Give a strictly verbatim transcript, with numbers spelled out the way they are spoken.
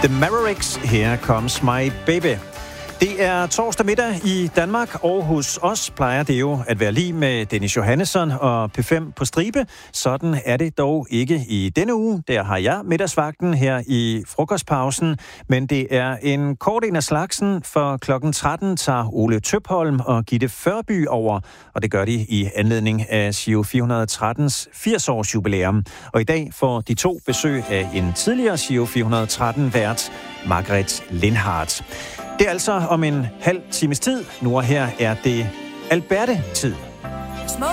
The Mavericks, Here Comes My Baby. Det er torsdag middag i Danmark, og hos os plejer det jo at være lige med Dennis Johannesson og P fem på stribe. Sådan er det dog ikke i denne uge. Der har jeg middagsvagten her i frokostpausen, men det er en kort en af slagsen, for klokken tretten tager Ole Tøpholm og Gitte Førby over, og det gør de i anledning af Giro fire hundrede og trettens firs-års jubilæum. Og i dag får de to besøg af en tidligere Giro fire hundrede og tretten vært, Margret Lindhardt. Det er altså om en halv times tid. Nu og her er det Alberte-tid.